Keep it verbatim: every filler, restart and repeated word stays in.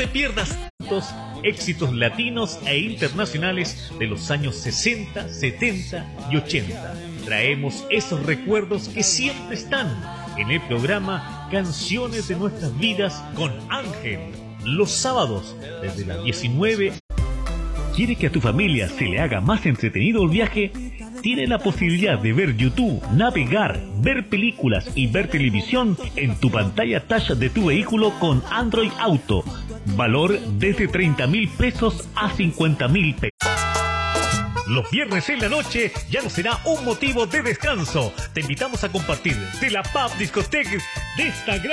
te pierdas los éxitos latinos e internacionales de los años sesenta, setenta y ochenta. Traemos esos recuerdos que siempre están en el programa Canciones de Nuestras Vidas con Ángel. Los sábados, desde las diecinueve. ¿Quiere que a tu familia se le haga más entretenido el viaje? Tiene la posibilidad de ver YouTube, navegar, ver películas y ver televisión en tu pantalla touch de tu vehículo con Android Auto. Valor desde treinta mil pesos a cincuenta mil pesos. Los viernes en la noche ya no será un motivo de descanso. Te invitamos a compartir de la Pub Discoteque de esta gran